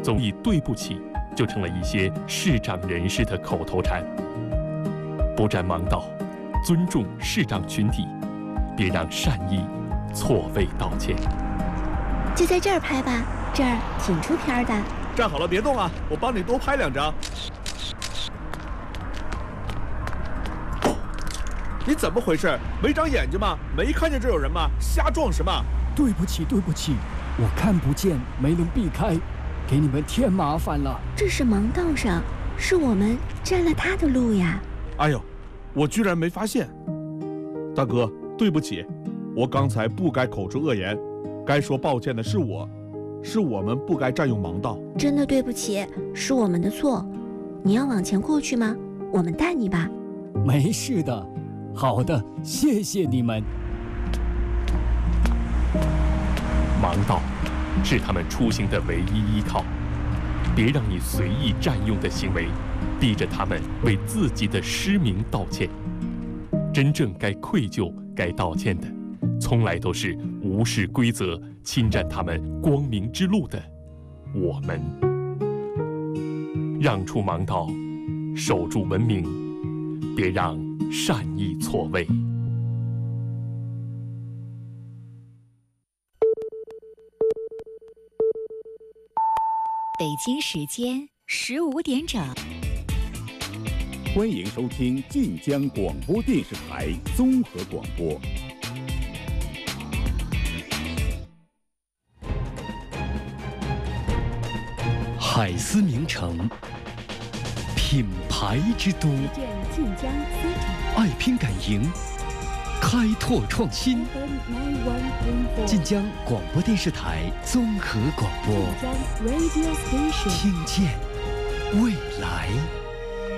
总以对不起就成了一些视障人士的口头禅。不占盲道，尊重视障群体，别让善意错位道歉。 就在这儿拍吧，这儿挺出片的。 站好了，别动啊，我帮你多拍2张。你怎么回事？没长眼睛吗？没看见这有人吗？瞎撞什么？ 对不起，对不起，我看不见，没能避开，给你们添麻烦了。 这是盲道上，是我们占了他的路呀。 哎呦，我居然没发现。大哥，对不起，我刚才不该口出恶言，该说抱歉的是我，是我们不该占用盲道。 真的对不起，是我们的错。你要往前过去吗？我们带你吧。 没事的。好的，谢谢你们。 盲道是他们出行的唯一依靠，别让你随意占用的行为逼着他们为自己的失明道歉。真正该愧疚、该道歉的，从来都是无视规则、侵占他们光明之路的我们。让出盲道，守住文明，别让善意错位。 北京时间15点整， 欢迎收听晋江广播电视台综合广播。 海思名城，品牌之都， 晋江爱拼敢赢，开拓创新。晋江广播电视台综合广播，听见未来。